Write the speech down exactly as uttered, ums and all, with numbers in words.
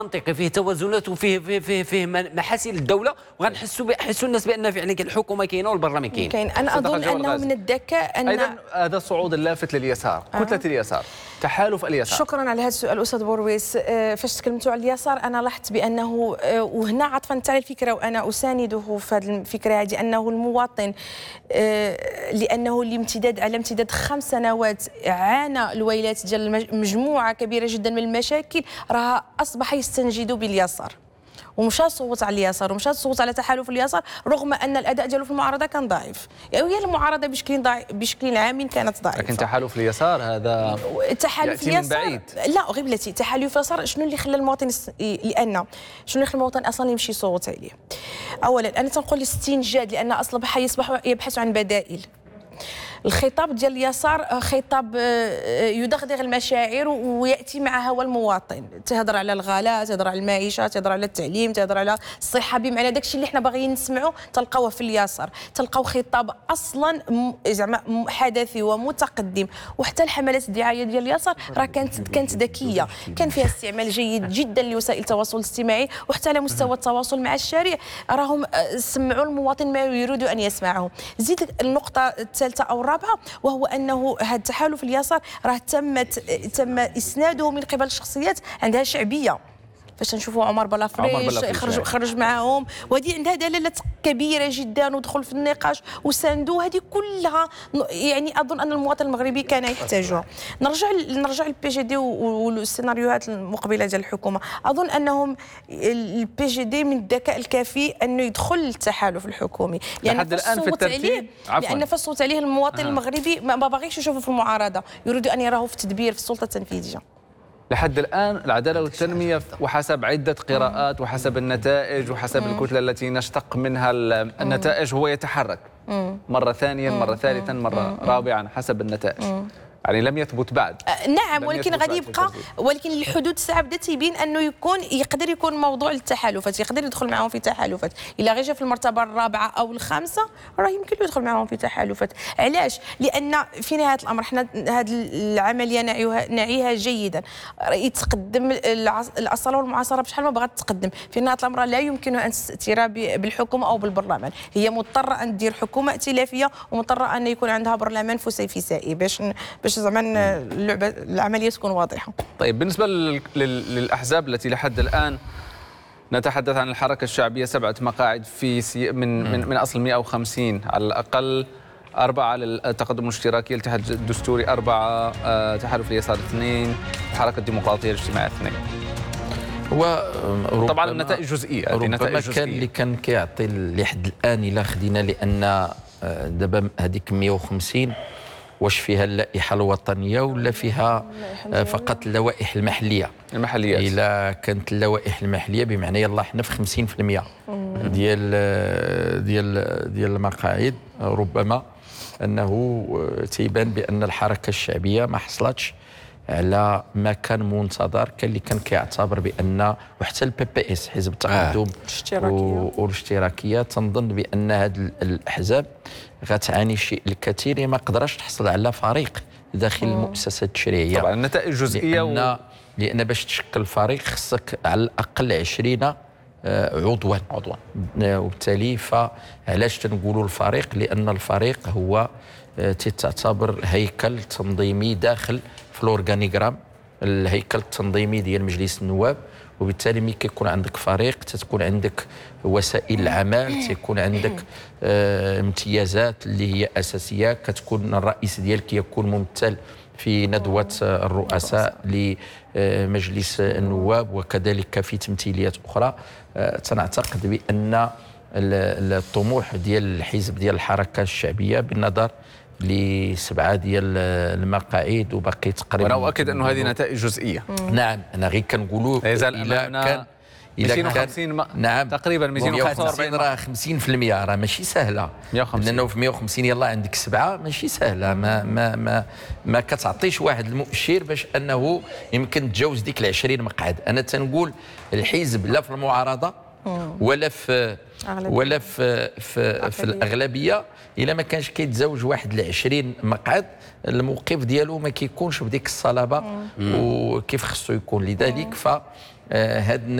منطقي، فيه توازنات وفيه فيه فيه, فيه محاسن الدوله، وغنحسوا يحسوا الناس بان فعلا الحكومه كاينه والبرلمان كاين. كاين. انا اظن انه من الذكاء ان ايضا هذا الصعود اللافت لليسار، كتله آه. اليسار، تحالف اليسار. شكرا على هذا السؤال استاذ بورويس. فاش تكلمتوا على اليسار انا لاحظت بانه، وهنا عطفا على الفكره وانا اسانده في هذه الفكره هذه، انه المواطن لانه الامتداد على امتداد خمس سنوات عانى الويلات ديال مجموعه كبيره جدا من المشاكل، راه اصبح يستنجد باليسار ومشى صوت على اليسار ومشى صوت على تحالف اليسار، رغم ان الاداء ديالو في المعارضه كان ضعيف. يعني هي المعارضه بشكل ضعيف بشكل عام كانت ضعيفه، لكن تحالف اليسار هذا تحالف يأتي اليسار من بعيد. لا غير بلاتي، تحالف اليسار شنو اللي خلى المواطن يس... لان شنو اللي خلى المواطن اصلا يمشي يصوت عليه؟ اولا انا تنقول الاستنجاد، لان اصبح يصبح يبحث عن بدائل. الخطاب ديال اليسار خطاب يدغدغ المشاعر وياتي مع هوى المواطن، تهضر على الغلاء، تهضر على المعيشه، تهضر على التعليم، تهضر على الصحه، بمعنى داكشي اللي حنا باغيين نسمعوا تلقاوه في اليسار، تلقاو خطاب اصلا زعما حدثي ومتقدم. وحتى الحملات الدعايه ديال اليسار راه كانت كانت ذكيه، كان فيها استعمال جيد جدا لوسائل التواصل الاجتماعي، وحتى على مستوى التواصل مع الشارع راهم سمعوا المواطن ما يريد ان يسمعه. زيد النقطه الثالثه او الرابعه، وهو انه هذا التحالف اليسار راه تمت تم اسناده من قبل شخصيات عندها شعبيه. فاش نشوفوا عمر بلافريش خرج خرج معاهم، وهذه عندها دلالات كبيره جدا ودخل في النقاش وساندوا، هذه كلها يعني اظن ان المواطن المغربي كان يحتاجها. نرجع نرجع للبي جي دي والسيناريوهات المقبله ديال الحكومه. اظن انهم البي جي دي من الذكاء الكافي انه يدخل التحالف الحكومي، لان لحد الان في الترتيب لان فصوت عليه المواطن آه. المغربي ما باغيش يشوفه في المعارضه، يريد ان يراه في التدبير في السلطه التنفيذيه. لحد الآن العدالة والتنمية وحسب عدة قراءات وحسب النتائج وحسب الكتلة التي نشتق منها النتائج هو يتحرك مرة ثانيا مرة ثالثا مرة رابعا حسب النتائج، يعني لم يثبت بعد. نعم، ولكن غادي يبقى، ولكن الحدود الساعه بدات تبين انه يكون يقدر يكون موضوع التحالفات، يقدر يدخل معهم في تحالفات. الا غير جا في المرتبه الرابعه او الخامسه راه يمكن له يدخل معهم في تحالفات. علاش؟ لان في نهايه الامر حنا هذه العمليه نعيها نعيها جيدا، يتقدم الاصاله والمعاصره بشحال ما بغات تقدم، في نهايه الامر لا يمكنها ان تستأثر بالحكومه او بالبرلمان، هي مضطره ان دير حكومه ائتلافيه ومضطره ان يكون عندها برلمان فسيفسائي باش باش زعما اللعبه العمليه تكون واضحه. طيب بالنسبه للاحزاب التي لحد الان نتحدث عن الحركه الشعبيه سبعه مقاعد في سي من من, من اصل مئة وخمسين على الاقل، اربعه للتقدم الاشتراكي، الاتحاد الدستوري اربعه، أه تحالف اليسار اثنين، الحركه الديمقراطيه الاجتماعيه اثنين. هو طبعا النتائج جزئيه، ربما كان اللي كان كيعطي لحد الان الا خدينا، لان دابا هذيك مئة وخمسين واش فيها اللائحه الوطنيه ولا فيها فقط اللوائح المحليه؟ المحليات. الا كانت اللوائح المحليه بمعنى يلا حنا في خمسين بالمئة ديال ديال ديال المقاعد، ربما انه تيبان بان الحركه الشعبيه ما حصلتش على ما كان منتظر. كان اللي كان كيعتبر بان، وحتى البي بي اس حزب التقدم آه. والاشتراكيه، تنظن بان هذه الاحزاب غتعاني شيء الكثير، ما قدرش تحصل على فريق داخل مم. المؤسسه التشريعيه. طبعا النتائج جزئيه، لان و... لان باش تشكل فريق خصك على الاقل عشرين عضوا عضوا وبالتالي فعلاش تنقولوا الفريق؟ لان الفريق هو تعتبر هيكل تنظيمي داخل في الاورغانيغرام، الهيكل التنظيمي ديال مجلس النواب، وبالتالي ملي كيكون عندك فريق تتكون عندك وسائل العمل، تيكون عندك آه امتيازات اللي هي اساسيه، كتكون الرئيس ديالك يكون ممثل في ندوه الرؤساء لمجلس النواب، وكذلك في تمثيليات اخرى. آه تنعتقد بان الطموح ديال الحزب ديال الحركه الشعبيه بالنظر لسبعه ديال المقاعد وباقي تقريبا، وانا اؤكد انه هذه نتائج جزئيه. نعم، انا غير كنقولوا الا كان الا كان م... نعم تقريبا مئتين وخمسين راه خمسين بالمئة، راه ماشي سهله. مئة وخمسين لانه في مئة وخمسين يلاه عندك سبعه ماشي سهله، ما ما ما ما كتعطيش واحد المؤشر باش انه يمكن تجاوز ديك العشرين مقعد. انا تنقول الحزب لا في المعارضه ولا في ولا في في, في الاغلبيه، الا ما كانش كيتزوج واحد ل عشرين مقعد، الموقف ديالو ما كيكونش بديك الصلابه وكيف خصو يكون. لذلك ف هاد